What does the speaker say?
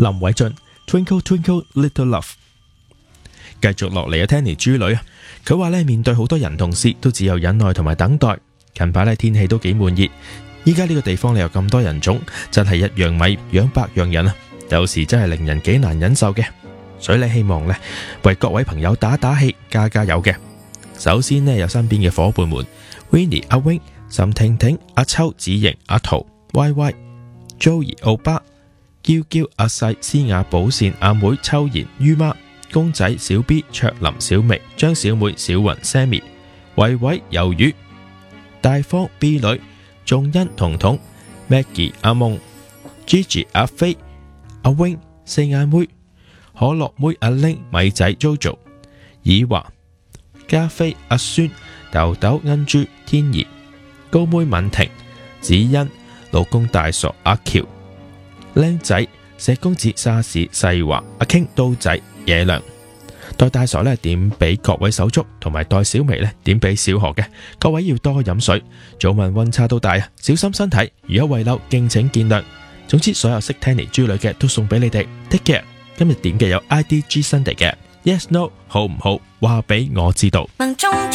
林偉俊 Twinkle Twinkle Little Love。繼續落嚟嘅 Tanny 豬女啊，佢話呢，面對好多人同事都只有忍耐同埋等待。近排呢，天氣都幾悶熱，依家呢個地方你有咁多人種，真係一樣米養百樣人啊，有時真係令人幾難忍受嘅。所以呢，希望呢，為各位朋友打打氣，加加油嘅。首先呢，有身邊嘅伙伴們 Winnie 阿 wing、岑婷婷、阿秋、子瑩、阿桃、Y Y、Joey、歐巴、嬌嬌、阿細、詩雅、寶善、阿妹、秋妍、于媽、公仔、小 B、卓林、小薇、張小妹、小雲、Sammy、維維、魷魚、大方、B 女、仲欣、彤彤、Maggie、阿夢、Gigi、阿飛、阿 wing、四眼妹、可樂妹、阿玲、米仔、Jojo、以華、加菲、阿孫、豆豆、恩珠、天兒、高妹、敏婷、子欣、老公大傻、阿喬、靚仔、石公子、沙士、細華、阿傾、刀仔、野良。代大傻呢點俾各位手足，同埋代小薇呢點俾小何嘅。各位要多飲水，早晚溫差都大啊，小心身體。如果遺漏，敬請見諒。總之所有識 Tanny 豬女嘅都送俾你哋 ，take care。今日點嘅有 IDG Sunday 嘅 Yes No 好唔好？話俾我知道。